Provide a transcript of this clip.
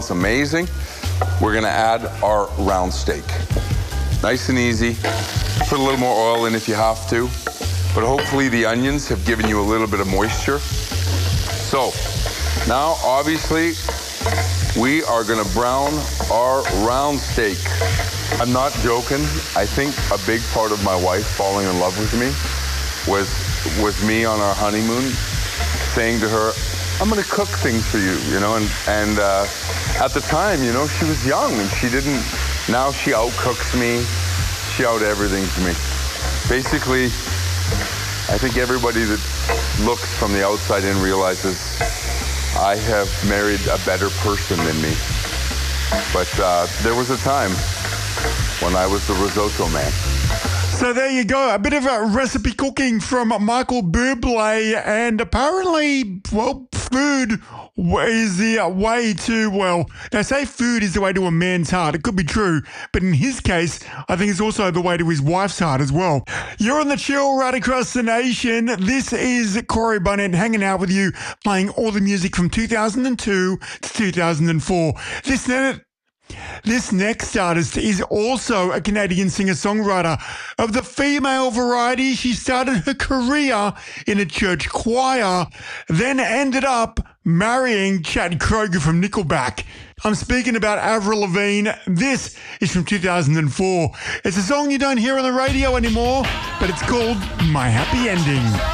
smells amazing. We're gonna add our round steak. Nice and easy. Put a little more oil in if you have to, but hopefully the onions have given you a little bit of moisture. So now, obviously, we are gonna brown our round steak. I'm not joking. I think a big part of my wife falling in love with me was me on our honeymoon saying to her, I'm gonna cook things for you, you know, and at the time, you know, she was young and she didn't, now she outcooks me, she out everything to me. Basically, I think everybody that looks from the outside in realizes I have married a better person than me. But there was a time when I was the risotto man. So there you go, a bit of a recipe cooking from Michael Bublé, and apparently, well, food is the way to, well, they say food is the way to a man's heart. It could be true, but in his case, I think it's also the way to his wife's heart as well. You're on the chill right across the nation. This is Corey Barnett hanging out with you, playing all the music from 2002 to 2004. This next artist is also a Canadian singer-songwriter of the female variety. She started her career in a church choir, then ended up marrying Chad Kroeger from Nickelback. I'm speaking about Avril Lavigne. This is from 2004. It's a song you don't hear on the radio anymore, but it's called My Happy Ending.